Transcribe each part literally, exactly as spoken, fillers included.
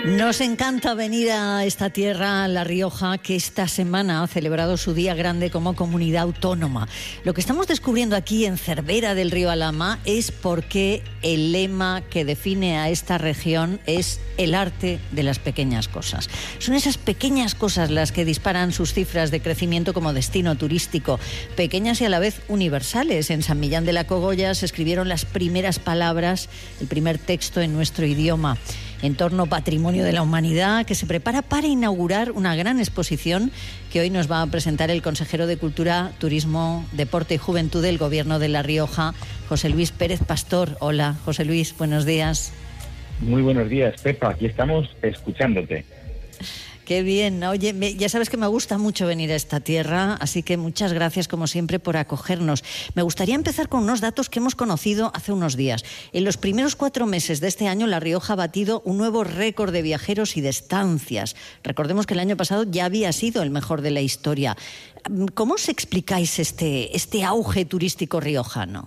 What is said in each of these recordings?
Nos encanta venir a esta tierra, La Rioja, que esta semana ha celebrado su día grande como comunidad autónoma. Lo que estamos descubriendo aquí en Cervera del Río Alhama es por qué el lema que define a esta región es el arte de las pequeñas cosas. Son esas pequeñas cosas las que disparan sus cifras de crecimiento como destino turístico, pequeñas y a la vez universales. En San Millán de la Cogolla se escribieron las primeras palabras, el primer texto en nuestro idioma. Entorno Patrimonio de la Humanidad, que se prepara para inaugurar una gran exposición que hoy nos va a presentar el consejero de Cultura, Turismo, Deporte y Juventud del Gobierno de La Rioja, José Luis Pérez Pastor. Hola, José Luis, buenos días. Muy buenos días, Pepa, aquí estamos escuchándote. Qué bien. Oye, me, ya sabes que me gusta mucho venir a esta tierra, así que muchas gracias, como siempre, por acogernos. Me gustaría empezar con unos datos que hemos conocido hace unos días. En los primeros cuatro meses de este año, La Rioja ha batido un nuevo récord de viajeros y de estancias. Recordemos que el año pasado ya había sido el mejor de la historia. ¿Cómo os explicáis este, este auge turístico riojano?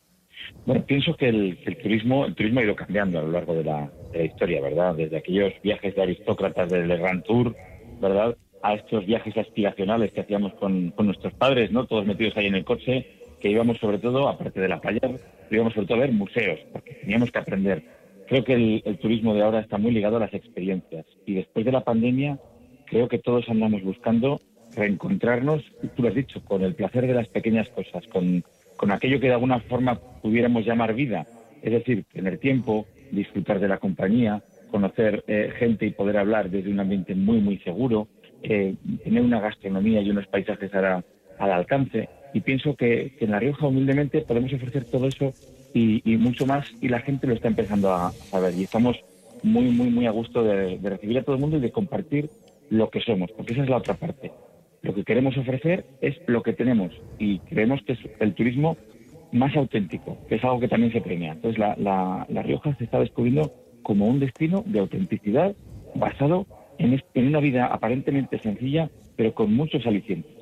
Bueno, pienso que el, el turismo el turismo ha ido cambiando a lo largo de la, de la historia, ¿verdad? Desde aquellos viajes de aristócratas del Grand Tour, ¿verdad?, a estos viajes aspiracionales que hacíamos con, con nuestros padres, ¿no?, todos metidos ahí en el coche, que íbamos sobre todo, aparte de la playa, íbamos sobre todo a ver museos, porque teníamos que aprender. Creo que el, el turismo de ahora está muy ligado a las experiencias. Y después de la pandemia, creo que todos andamos buscando reencontrarnos, tú lo has dicho, con el placer de las pequeñas cosas, con... con aquello que de alguna forma pudiéramos llamar vida, es decir, tener tiempo, disfrutar de la compañía, conocer eh, gente y poder hablar desde un ambiente muy, muy seguro, eh, tener una gastronomía y unos paisajes a la, al alcance. Y pienso que, que en La Rioja, humildemente, podemos ofrecer todo eso y, y mucho más, y la gente lo está empezando a saber. Y estamos muy, muy, muy a gusto de, de recibir a todo el mundo y de compartir lo que somos, porque esa es la otra parte. Lo que queremos ofrecer es lo que tenemos y creemos que es el turismo más auténtico, que es algo que también se premia. Entonces la, la, la Rioja se está descubriendo como un destino de autenticidad basado en, en una vida aparentemente sencilla, pero con muchos alicientes.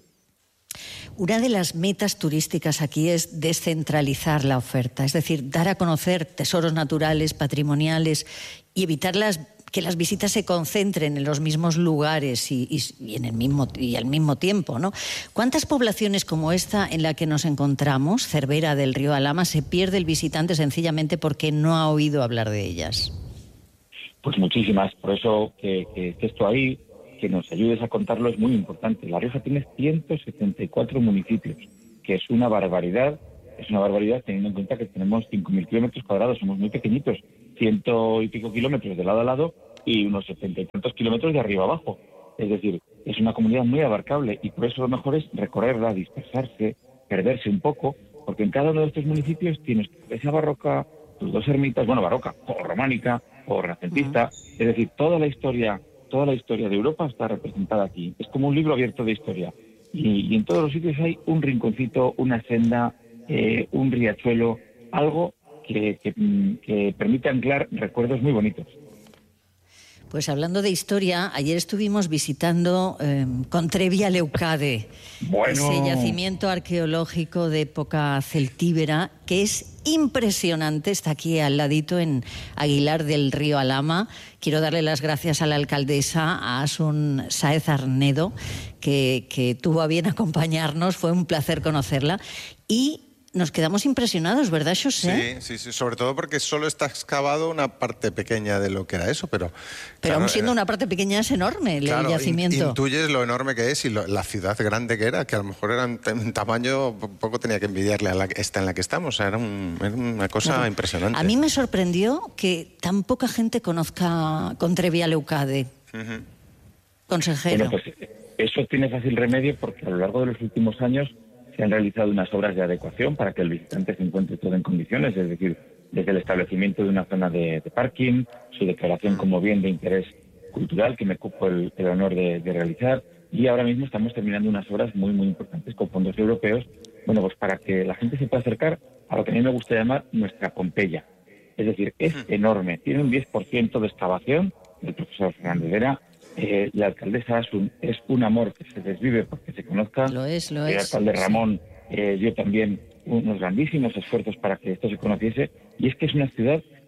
Una de las metas turísticas aquí es descentralizar la oferta, es decir, dar a conocer tesoros naturales, patrimoniales y evitar las que las visitas se concentren en los mismos lugares y, y, y, en el mismo, y al mismo tiempo, ¿no? ¿Cuántas poblaciones como esta en la que nos encontramos, Cervera del Río Alhama, se pierde el visitante sencillamente porque no ha oído hablar de ellas? Pues muchísimas. Por eso que, que estés tú ahí, que nos ayudes a contarlo, es muy importante. La Rioja tiene ciento setenta y cuatro municipios, que es una barbaridad. Es una barbaridad teniendo en cuenta que tenemos cinco mil kilómetros cuadrados, somos muy pequeñitos, ciento y pico kilómetros de lado a lado y unos setenta y tantos kilómetros de arriba abajo. Es decir, es una comunidad muy abarcable y por eso lo mejor es recorrerla, dispersarse, perderse un poco, porque en cada uno de estos municipios tienes esa barroca, tus dos ermitas, bueno, barroca o románica o renacentista, uh-huh. Es decir, toda la historia, toda la historia de Europa está representada aquí. Es como un libro abierto de historia y, y en todos los sitios hay un rinconcito, una senda, Eh, un riachuelo, algo que, que, que permite anclar recuerdos muy bonitos. Pues hablando de historia, ayer estuvimos visitando eh, Contrevia Leucade, bueno. Ese yacimiento arqueológico de época celtíbera que es impresionante, está aquí al ladito en Aguilar del Río Alhama. Quiero darle las gracias a la alcaldesa, a Asun Sáez Arnedo, que, que tuvo a bien acompañarnos, fue un placer conocerla y nos quedamos impresionados, ¿verdad, José? Sí, sí, sí, sobre todo porque solo está excavado una parte pequeña de lo que era eso, pero... Pero claro, aún siendo una parte pequeña es enorme el claro, yacimiento. Intuyes lo enorme que es y lo, la ciudad grande que era, que a lo mejor era en tamaño, poco tenía que envidiarle a la, esta en la que estamos, era, un, era una cosa claro. impresionante. A mí me sorprendió que tan poca gente conozca Contrevia Leucade. Uh-huh. Consejero. Bueno, pues eso tiene fácil remedio porque a lo largo de los últimos años se han realizado unas obras de adecuación para que el visitante se encuentre todo en condiciones, es decir, desde el establecimiento de una zona de, de parking, su declaración como bien de interés cultural, que me ocupo el, el honor de, de realizar, y ahora mismo estamos terminando unas obras muy, muy importantes con fondos europeos, bueno, pues para que la gente se pueda acercar a lo que a mí me gusta llamar nuestra Pompeya. Es decir, es enorme, tiene un diez por ciento de excavación, el profesor Fernández Vera. Eh, la alcaldesa es un, es un amor que se desvive porque se conozca. Lo es, lo el es. alcalde Ramón eh, dio también unos grandísimos esfuerzos para que esto se conociese. Y es que es una ciudad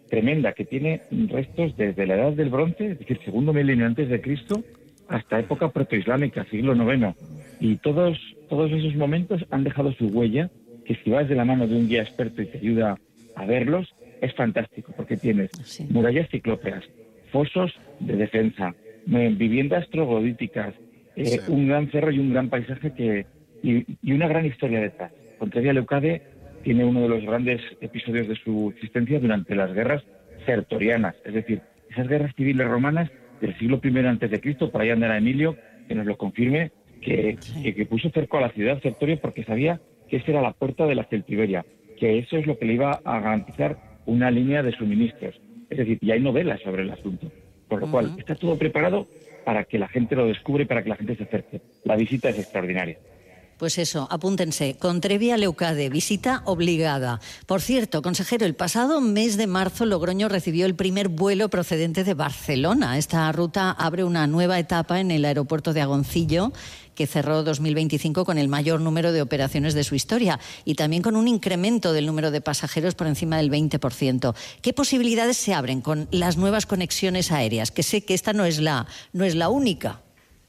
tremenda que tiene restos desde la edad del bronce, es decir, segundo milenio antes de Cristo, hasta época protoislámica, siglo noveno. Y todos, todos esos momentos han dejado su huella, que si vas de la mano de un guía experto y te ayuda a verlos, es fantástico, porque tienes sí. murallas ciclópeas, fosos de defensa, viviendas troglodíticas, eh, sí. un gran cerro y un gran paisaje que y, y una gran historia detrás. Pontevia Leucade tiene uno de los grandes episodios de su existencia durante las guerras sertorianas, es decir, esas guerras civiles romanas del siglo primero antes de Cristo. Por ahí andará Emilio, que nos lo confirme, que, sí. que, que puso cerco a la ciudad Sertorio porque sabía que esa era la puerta de la Celtiberia, que eso es lo que le iba a garantizar una línea de suministros. Es decir, y hay novelas sobre el asunto. Por lo uh-huh. cual, está todo preparado para que la gente lo descubra y para que la gente se acerque. La visita es extraordinaria. Pues eso, apúntense. Pontevia Leucade, visita obligada. Por cierto, consejero, el pasado mes de marzo Logroño recibió el primer vuelo procedente de Barcelona. Esta ruta abre una nueva etapa en el aeropuerto de Agoncillo, que cerró dos mil veinticinco con el mayor número de operaciones de su historia y también con un incremento del número de pasajeros por encima del veinte por ciento. ¿Qué posibilidades se abren con las nuevas conexiones aéreas? Que sé que esta no es la, no es la única.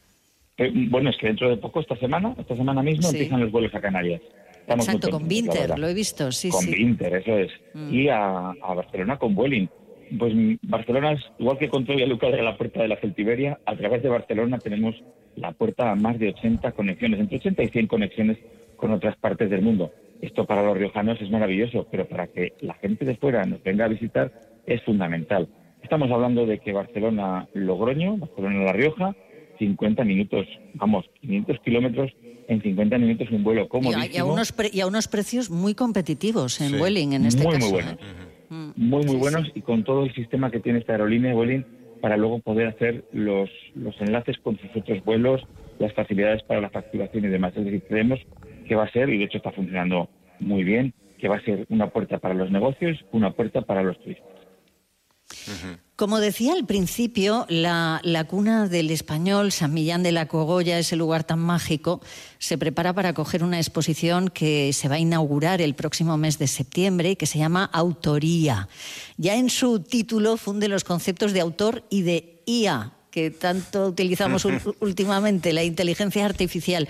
Eh, bueno, es que dentro de poco, esta semana, esta semana mismo sí. empiezan los vuelos a Canarias. Estamos Exacto, con Vinter, lo he visto, sí, con sí. Con Vinter, eso es. Mm. Y a, a Barcelona con Vueling. Pues Barcelona es, igual que con Pontevia Leucade, la puerta de la Celtiberia, a través de Barcelona tenemos la puerta a más de ochenta conexiones, entre ochenta y cien conexiones con otras partes del mundo. Esto para los riojanos es maravilloso, pero para que la gente de fuera nos venga a visitar es fundamental. Estamos hablando de que Barcelona-Logroño, Barcelona-La Rioja, cincuenta minutos, vamos, quinientos kilómetros en cincuenta minutos, un vuelo comodísimo. Y a, y a, unos, pre- y a unos precios muy competitivos en sí. Vueling, en este muy, caso. Muy buenos, uh-huh. muy, muy sí, buenos sí. y con todo el sistema que tiene esta aerolínea Vueling para luego poder hacer los, los enlaces con sus otros vuelos, las facilidades para la facturación y demás. Es decir, creemos que va a ser, y de hecho está funcionando muy bien, que va a ser una puerta para los negocios, una puerta para los turistas. Uh-huh. Como decía al principio, la, la cuna del español, San Millán de la Cogolla, ese lugar tan mágico, se prepara para acoger una exposición que se va a inaugurar el próximo mes de septiembre y que se llama Autoría. Ya en su título funde los conceptos de autor y de I A, que tanto utilizamos últimamente, la inteligencia artificial.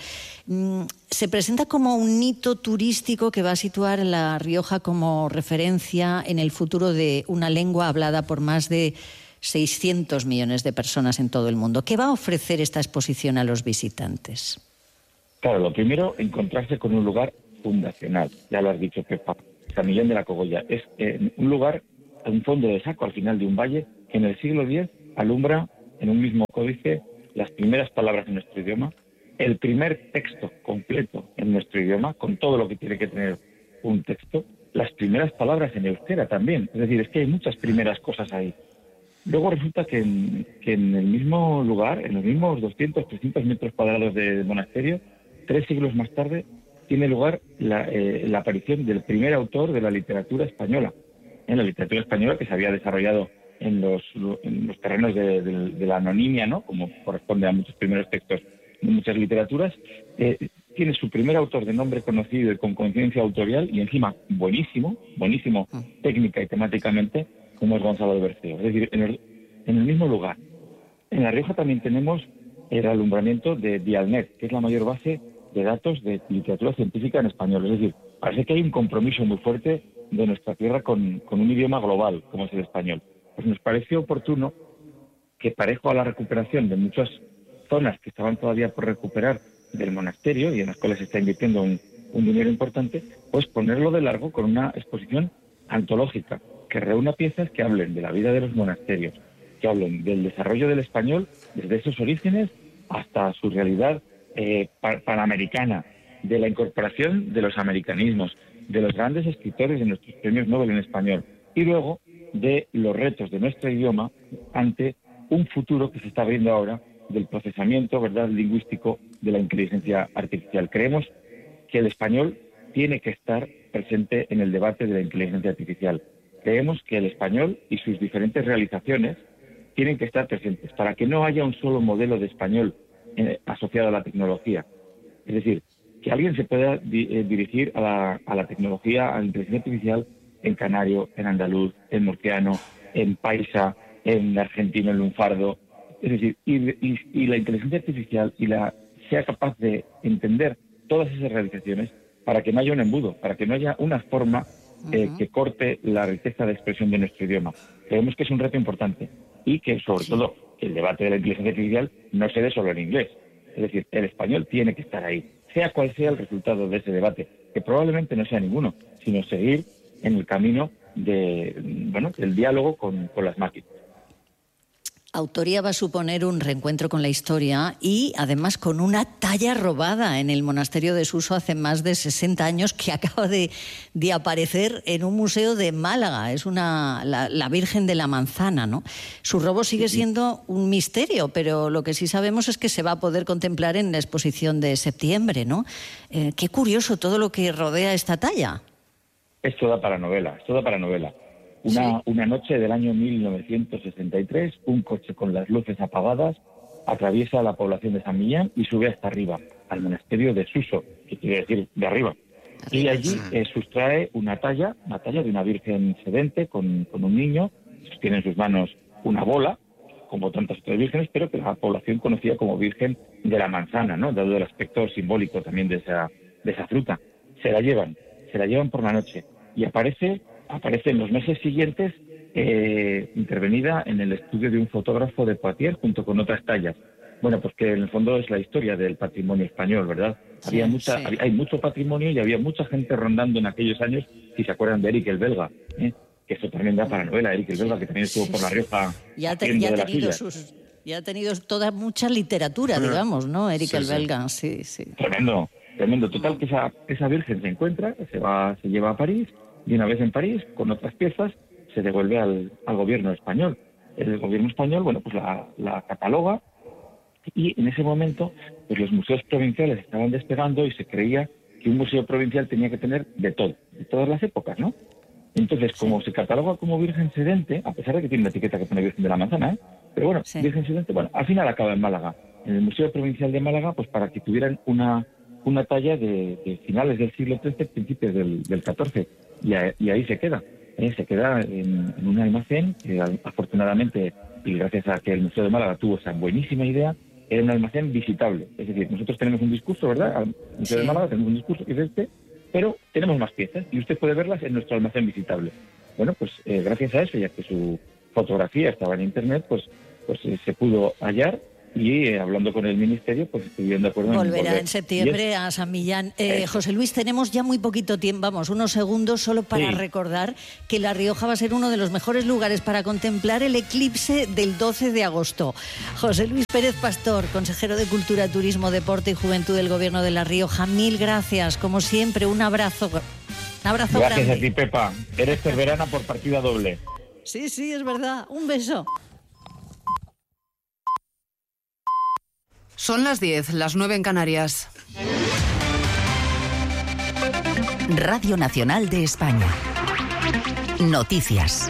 Se presenta como un hito turístico que va a situar a La Rioja como referencia en el futuro de una lengua hablada por más de seiscientos millones de personas en todo el mundo. ¿Qué va a ofrecer esta exposición a los visitantes? Claro, lo primero, encontrarse con un lugar fundacional. Ya lo has dicho, Pepa. San Millán de la Cogolla es eh, un lugar, un fondo de saco al final de un valle que en el siglo diez alumbra en un mismo códice las primeras palabras en nuestro idioma, el primer texto completo en nuestro idioma, con todo lo que tiene que tener un texto, las primeras palabras en euskera también. Es decir, es que hay muchas primeras cosas ahí. Luego resulta que en, que en el mismo lugar, en los mismos doscientos, trescientos metros cuadrados del monasterio, tres siglos más tarde, tiene lugar la, eh, la aparición del primer autor de la literatura española. En la literatura española que se había desarrollado en los, en los terrenos de, de, de la anonimia, ¿no? Como corresponde a muchos primeros textos de muchas literaturas, eh, tiene su primer autor de nombre conocido y con conciencia autorial, y encima buenísimo, buenísimo técnica y temáticamente, como es Gonzalo de Berceo. Es decir, en el, en el mismo lugar. En La Rioja también tenemos el alumbramiento de Dialnet, que es la mayor base de datos de literatura científica en español. Es decir, parece que hay un compromiso muy fuerte de nuestra tierra con, con un idioma global, como es el español. Pues nos pareció oportuno que, parejo a la recuperación de muchas zonas que estaban todavía por recuperar del monasterio y en las cuales se está invirtiendo un, un dinero importante, pues ponerlo de largo con una exposición antológica que reúna piezas que hablen de la vida de los monasterios, que hablen del desarrollo del español desde esos orígenes hasta su realidad eh, panamericana, de la incorporación de los americanismos, de los grandes escritores de nuestros premios Nobel en español y luego de los retos de nuestro idioma ante un futuro que se está abriendo ahora del procesamiento, verdad, lingüístico de la inteligencia artificial. Creemos que el español tiene que estar presente en el debate de la inteligencia artificial. Creemos que el español y sus diferentes realizaciones tienen que estar presentes para que no haya un solo modelo de español eh, asociado a la tecnología. Es decir, que alguien se pueda di- eh, dirigir a la, a la tecnología, a la inteligencia artificial en canario, en andaluz, en murciano, en paisa, en argentino, en lunfardo. Es decir, y, y, y la inteligencia artificial y la sea capaz de entender todas esas realizaciones para que no haya un embudo, para que no haya una forma eh, uh-huh. que corte la riqueza de expresión de nuestro idioma. Creemos que es un reto importante y que, sobre sí. todo, el debate de la inteligencia artificial no se dé solo en inglés. Es decir, el español tiene que estar ahí, sea cual sea el resultado de ese debate, que probablemente no sea ninguno, sino seguir en el camino de, bueno, del diálogo con, con las máquinas. Autoría va a suponer un reencuentro con la historia y además con una talla robada en el monasterio de Suso hace más de sesenta años que acaba de, de aparecer en un museo de Málaga. Es una la, la Virgen de la Manzana, ¿no? Su robo sigue siendo un misterio, pero lo que sí sabemos es que se va a poder contemplar en la exposición de septiembre, ¿no? Eh, qué curioso todo lo que rodea esta talla. Es toda para novela, es toda para novela. Una, sí. una noche del año mil novecientos sesenta y tres, un coche con las luces apagadas atraviesa la población de San Millán y sube hasta arriba, al monasterio de Suso, que quiere decir de arriba. Y allí eh, sustrae una talla, una talla de una virgen sedente con, con un niño, sostiene en sus manos una bola, como tantas otras vírgenes, pero que la población conocía como Virgen de la Manzana, ¿no? Dado el aspecto simbólico también de esa, de esa fruta. Se la llevan, se la llevan por la noche y aparece... aparece en los meses siguientes eh, intervenida en el estudio de un fotógrafo de Poitiers junto con otras tallas. Bueno, pues que en el fondo es la historia del patrimonio español, ¿verdad? Sí, había mucha, sí. había, hay mucho patrimonio y había mucha gente rondando en aquellos años, si se acuerdan de Eric el Belga, ¿eh? Que eso también da para novela, Eric el Belga, que también estuvo sí, por La Rioja. Ya, te, ya, ha tenido sus, ya ha tenido toda mucha literatura, sí. digamos, ¿no? Eric sí, el sí. Belga, sí, sí. Tremendo, tremendo. Total, que esa, esa virgen se encuentra, se va, se lleva a París. Y una vez en París, con otras piezas, se devuelve al, al gobierno español. El gobierno español, bueno, pues la, la cataloga y en ese momento pues los museos provinciales estaban despegando y se creía que un museo provincial tenía que tener de todo, de todas las épocas, ¿no? Entonces, como sí. se cataloga como Virgen Sedente, a pesar de que tiene una etiqueta que pone Virgen de la Manzana, ¿eh? Pero bueno, sí. Virgen Sedente, bueno, al final acaba en Málaga. En el Museo Provincial de Málaga, pues para que tuvieran una, una talla de, de finales del siglo trece, principios del, del catorce. Y, a, y ahí se queda, ¿eh? se queda en, en un almacén que afortunadamente, y gracias a que el Museo de Málaga tuvo esa buenísima idea, era un almacén visitable. Es decir, nosotros tenemos un discurso, ¿verdad? Al Museo sí. de Málaga tenemos un discurso que es este, pero tenemos más piezas y usted puede verlas en nuestro almacén visitable. Bueno, pues eh, gracias a eso, ya que su fotografía estaba en Internet, pues, pues eh, se pudo hallar. Y eh, hablando con el Ministerio, pues estuvieron de acuerdo en volverá volver. en septiembre a San Millán. Eh, José Luis, tenemos ya muy poquito tiempo, vamos, unos segundos solo para sí. recordar que La Rioja va a ser uno de los mejores lugares para contemplar el eclipse del doce de agosto. José Luis Pérez Pastor, consejero de Cultura, Turismo, Deporte y Juventud del Gobierno de La Rioja, mil gracias, como siempre, un abrazo, un abrazo gracias grande. A ti, Pepa. Eres cerverana por partida doble. Sí, sí, es verdad. Un beso. Son las diez, las nueve en Canarias. Radio Nacional de España. Noticias.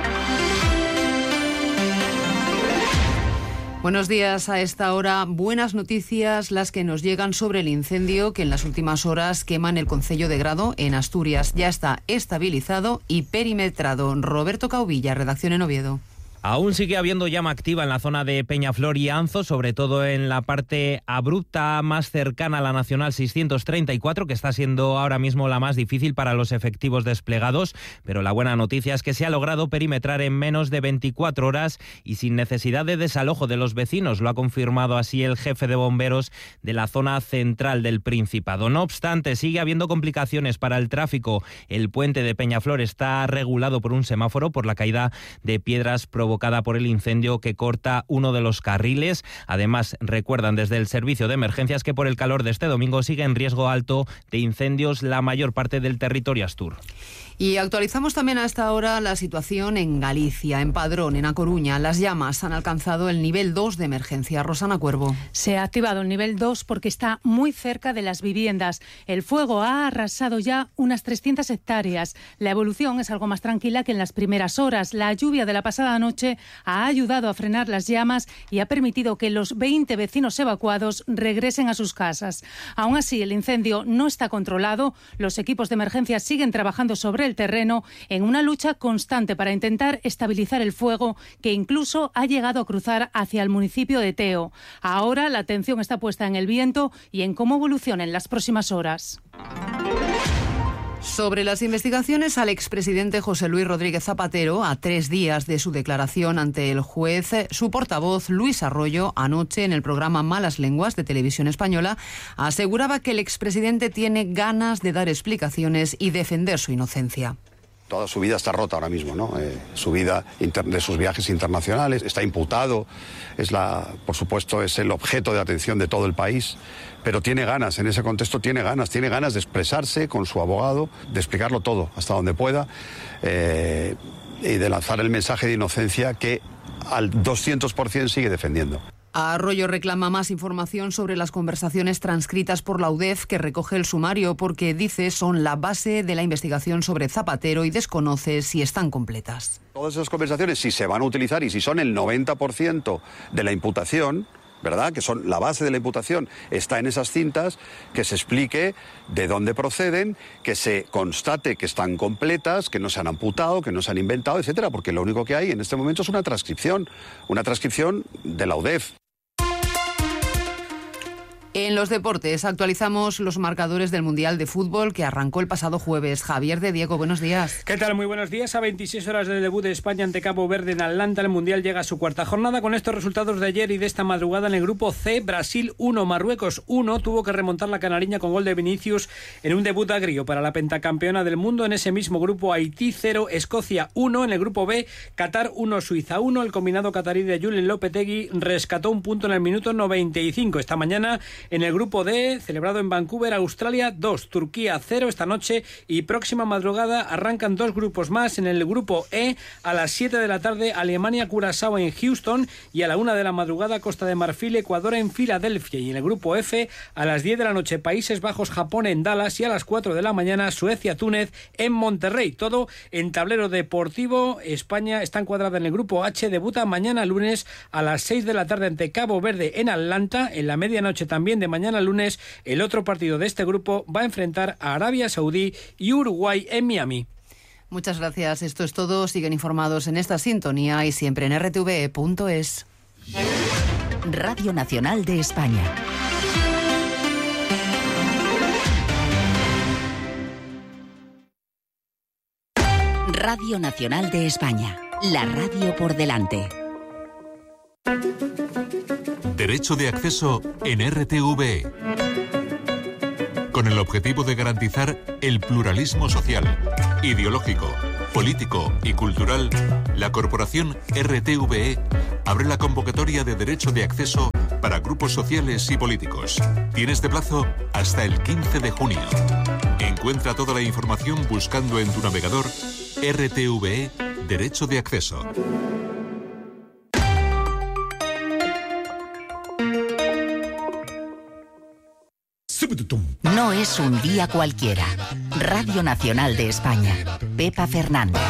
Buenos días. A esta hora, buenas noticias las que nos llegan sobre el incendio que en las últimas horas quema en el concello de Grado, en Asturias. Ya está estabilizado y perimetrado. Roberto Cauvilla, redacción en Oviedo. Aún sigue habiendo llama activa en la zona de Peñaflor y Anzo, sobre todo en la parte abrupta más cercana a la Nacional seiscientos treinta y cuatro, que está siendo ahora mismo la más difícil para los efectivos desplegados. Pero la buena noticia es que se ha logrado perimetrar en menos de veinticuatro horas y sin necesidad de desalojo de los vecinos. Lo ha confirmado así el jefe de bomberos de la zona central del Principado. No obstante, sigue habiendo complicaciones para el tráfico. El puente de Peñaflor está regulado por un semáforo por la caída de piedras provocadas por el incendio que corta uno de los carriles. Además, recuerdan desde el servicio de emergencias que por el calor de este domingo sigue en riesgo alto de incendios la mayor parte del territorio astur. Y actualizamos también a esta hora la situación en Galicia, en Padrón, en A Coruña. Las llamas han alcanzado el nivel dos de emergencia. Rosana Cuervo. Se ha activado el nivel dos porque está muy cerca de las viviendas. El fuego ha arrasado ya unas trescientas hectáreas. La evolución es algo más tranquila que en las primeras horas. La lluvia de la pasada noche ha ayudado a frenar las llamas y ha permitido que los veinte vecinos evacuados regresen a sus casas. Aún así, el incendio no está controlado. Los equipos de emergencia siguen trabajando sobre el terreno en una lucha constante para intentar estabilizar el fuego que incluso ha llegado a cruzar hacia el municipio de Teo. Ahora la atención está puesta en el viento y en cómo evoluciona en las próximas horas. Sobre las investigaciones al expresidente José Luis Rodríguez Zapatero, a tres días de su declaración ante el juez, su portavoz Luis Arroyo, anoche en el programa Malas Lenguas de Televisión Española, aseguraba que el expresidente tiene ganas de dar explicaciones y defender su inocencia. Toda su vida está rota ahora mismo, ¿no? Eh, su vida de sus viajes internacionales, está imputado, es la, por supuesto, es el objeto de atención de todo el país, pero tiene ganas, en ese contexto tiene ganas, tiene ganas de expresarse con su abogado, de explicarlo todo, hasta donde pueda, eh, y de lanzar el mensaje de inocencia que al doscientos por ciento sigue defendiendo. Arroyo reclama más información sobre las conversaciones transcritas por la U D E F que recoge el sumario porque, dice, son la base de la investigación sobre Zapatero y desconoce si están completas. Todas esas conversaciones, si se van a utilizar y si son el noventa por ciento de la imputación, ¿verdad?, que son la base de la imputación, está en esas cintas, que se explique de dónde proceden, que se constate que están completas, que no se han amputado, que no se han inventado, etcétera, porque lo único que hay en este momento es una transcripción, una transcripción de la U D E F. En los deportes actualizamos los marcadores del Mundial de Fútbol que arrancó el pasado jueves. Javier de Diego, buenos días. ¿Qué tal? Muy buenos días. A veintiséis horas del debut de España ante Cabo Verde en Atlanta, el Mundial llega a su cuarta jornada. Con estos resultados de ayer y de esta madrugada en el grupo C, Brasil uno, Marruecos uno. Tuvo que remontar la canariña con gol de Vinicius en un debut agrio para la pentacampeona del mundo. En ese mismo grupo, Haití cero, Escocia uno. En el grupo B, Qatar uno, Suiza uno. El combinado catarí de Julen Lopetegui rescató un punto en el minuto noventa y cinco. Esta mañana en el grupo D, celebrado en Vancouver, Australia dos, Turquía cero. Esta noche y próxima madrugada arrancan dos grupos más. En el grupo E, a las siete de la tarde, Alemania, Curazao en Houston, y a la una de la madrugada, Costa de Marfil, Ecuador en Filadelfia. Y en el grupo F, a las diez de la noche, Países Bajos, Japón en Dallas, y a las cuatro de la mañana, Suecia, Túnez en Monterrey. Todo en tablero deportivo. España está encuadrada en el grupo H, debuta mañana lunes a las seis de la tarde ante Cabo Verde en Atlanta. En la medianoche también de mañana lunes, el otro partido de este grupo va a enfrentar a Arabia Saudí y Uruguay en Miami. Muchas gracias. Esto es todo. Siguen informados en esta sintonía y siempre en R T V E punto es. Radio Nacional de España. Radio Nacional de España. La radio por delante. Derecho de acceso en R T V E. Con el objetivo de garantizar el pluralismo social, ideológico, político y cultural, la corporación R T V E abre la convocatoria de derecho de acceso para grupos sociales y políticos. Tienes de plazo hasta el quince de junio. Encuentra toda la información buscando en tu navegador R T V E Derecho de Acceso. No es un día cualquiera. Radio Nacional de España. Pepa Fernández.